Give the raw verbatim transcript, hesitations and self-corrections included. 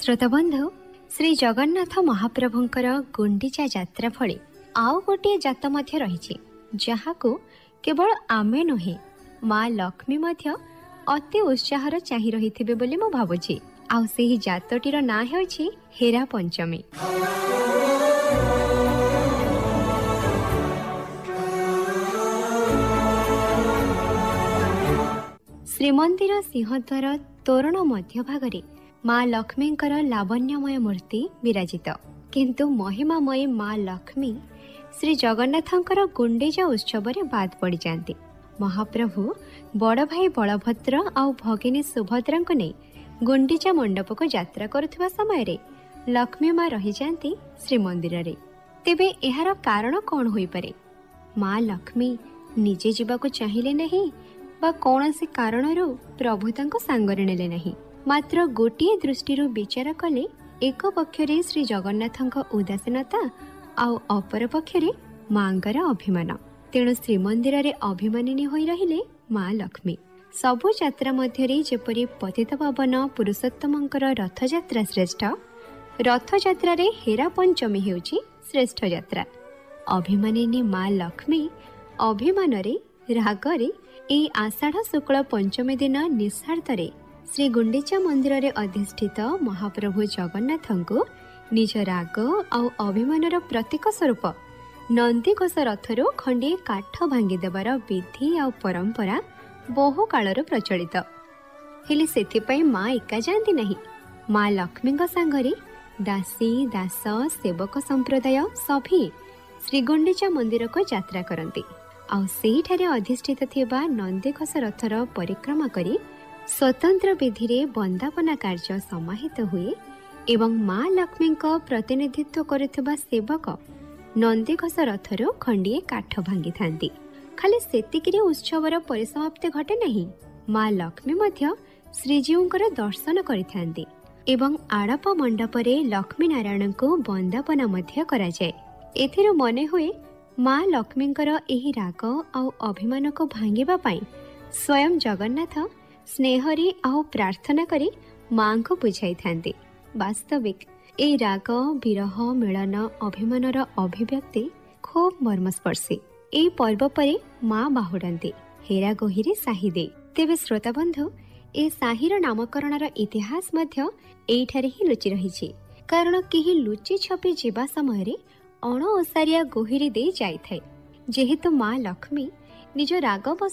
श्रोताबंधु श्री जगन्नाथ महाप्रभुंकर गुंडीचा यात्रा भली आउ गोटे जात मध्य रही जहाकू केवल आमे नुहे माँ लक्ष्मी मध्य अति उत्साहर चाहि रही बोली मु भावुछि। आउ सेही जातटीर ना हेउछि हेरा पंचमी। श्रीमंदिर सिंहद्वार तोरण मध्य भागरे माँ लक्ष्मींकर लावण्यमय मूर्ति विराजित, किंतु महिमामयी माँ लक्ष्मी श्री जगन्नाथंकर गुंडीचा उत्सव बाद पड़ जाती। महाप्रभु बड़ भाई बलभद्र आउ भगिनी सुभद्रा को नहीं गुंडीचा मंडप को यात्रा करुवा समय लक्ष्मी माँ रही जाती श्रीमंदिर रे। तेबे एहार कारण कौन होई पारे? माँ लक्ष्मी निजे जीवाको चाहिए नहीं बा कौनसी कारणरू प्रभु तांको सांगरे नेले नहीं। मात्र गोटिए दृष्टि विचार कले एक पक्षरे श्री जगन्नाथंक उदासीनता आउ अपर पक्षरे मांगर अभिमान। तेणु श्रीमंदिर रे अभिमानिनी होई रहिले माँ लक्ष्मी। सबु यात्रा मध्यरे जेपरि पतित पावन पुरुषोत्तमंकर रथयात्रा श्रेष्ठ, रथयात्रा रे हेरा पंचमी हेउछि श्रेष्ठ यात्रा। अभिमानिनी माँ लक्ष्मी अभिमान रे रागरे ए आषाढ़ शुक्ल पंचमी दिन निस्सार्धरे श्री गुंडीचा मंदिर रे अधिष्ठित महाप्रभु जगन्नाथंको निज राग आउ अभिमानर प्रतीक स्वरूप नंदीघोष रथरू खंडिए काठ भांगी देवार विधि आउ परंपरा बहु कालर प्रचलित। हेले सेथिपई माँ एका जाती नहीं। माँ लक्ष्मी सांगरे दासी दास सेवक संप्रदाय सभी श्री गुंडीचा मंदिर को यात्रा करती। आउ सेहिठारे अधिष्ठित थिबा नंदीघोष रथर परिक्रमा करी स्वतंत्र विधि रे वंदापना कार्य समाहित हुए एवं माँ लक्ष्मी प्रतिनिधित्व करुवा सेवक नंदीघोष रथरू खंडिए काठ भांगी थांती। खाली सेतिकिरे उत्सवर परिसमाप्ति घटे नहीं, माँ लक्ष्मी मध्य श्रीजीउंकर दर्शन करिथांती एवं आड़प मंडपरे लक्ष्मी नारायण को वंदापना मध्य करा जाए। एथिरु मने हुए माँ लक्ष्मींकर एही राग आउ अभिमान को भांगिबा पाई स्वयं जगन्नाथ स्नेहरी आउ प्रार्थना करी माँ को बुझाई थांती। वास्तविक ए राग विरह मिलन अभिमानर अभिव्यक्ति खूब मर्मस्पर्शी। ए पर्व परे माँ बाहुड़ती हेरा गोहिरे साही दे। तेबे श्रोता बंधु ए साहीर नामकरणर इतिहास मध्य एइठारे ही लुचि रहिछि, कारण केही लुचि छपि जीवा समय अण ओसारिया गोहिरी दे जाइथाय। जेहेतु माँ लक्ष्मी निज राग